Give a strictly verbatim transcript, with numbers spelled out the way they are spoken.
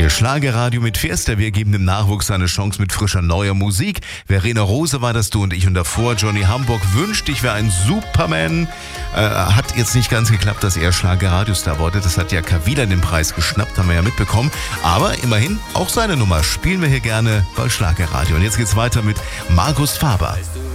Hier Schlagerradio mit Fiesta. Wir geben dem Nachwuchs eine Chance mit frischer neuer Musik. Verena Rose war das, du und ich. Und davor Johnny Hamburg wünscht, ich wäre ein Superman. Äh, hat jetzt nicht ganz geklappt, dass er Schlagerradiostar wurde. Das hat ja Kavila den Preis geschnappt, haben wir ja mitbekommen. Aber immerhin, auch seine Nummer spielen wir hier gerne bei Schlagerradio. Und jetzt geht's weiter mit Markus Faber. Weißt du,